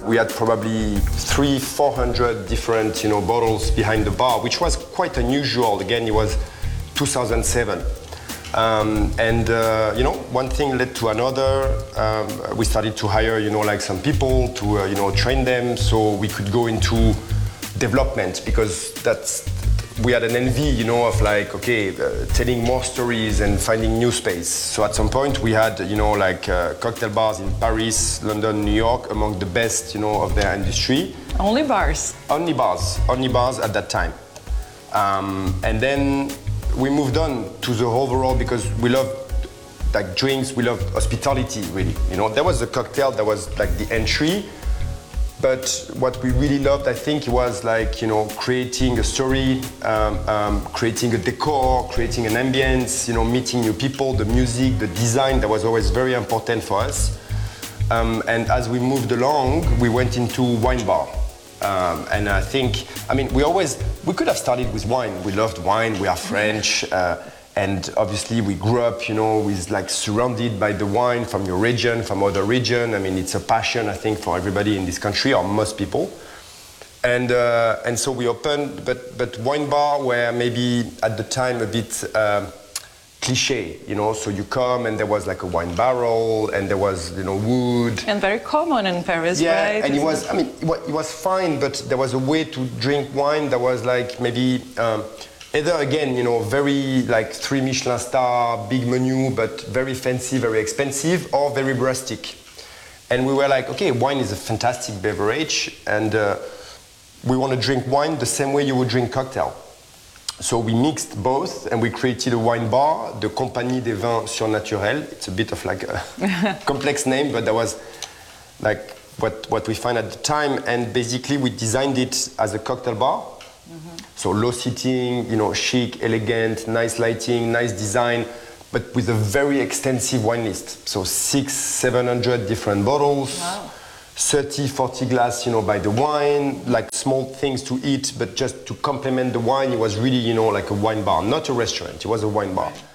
We had probably 300-400 different, bottles behind the bar, which was quite unusual. Again, it was 2007. One thing led to another. We started to hire, some people to, train them so we could go into development, because we had an envy, of telling more stories and finding new space. So at some point we had, cocktail bars in Paris, London, New York, among the best, of their industry. Only bars? Only bars at that time. And then we moved on to the overall, because we love drinks, we love hospitality, really. There was a cocktail that was the entry. But what we really loved, I think, was creating a story, creating a decor, creating an ambience, meeting new people, the music, the design. That was always very important for us. And as we moved along, we went into wine bar. And I think, we could have started with wine. We loved wine, we are French. And obviously we grew up, with surrounded by the wine from your region, from other region. It's a passion, I think, for everybody in this country, or most people. And so we opened, but wine bar were maybe at the time a bit cliche, So you come and there was a wine barrel and there was, wood. And very common in Paris, yeah, right? And it was fine, but there was a way to drink wine that was maybe. Either again, very 3 Michelin star, big menu, but very fancy, very expensive, or very rustic. And we were okay, wine is a fantastic beverage, and we want to drink wine the same way you would drink cocktail. So we mixed both, and we created a wine bar, the Compagnie des Vins Surnaturels. It's a bit of a complex name, but that was what we find at the time. And basically, we designed it as a cocktail bar. Mm-hmm. So low seating, chic, elegant, nice lighting, nice design, but with a very extensive wine list. So 600-700 different bottles, wow. 30-40 glass, by the wine, small things to eat, but just to complement the wine. It was really, a wine bar, not a restaurant. It was a wine bar. Right.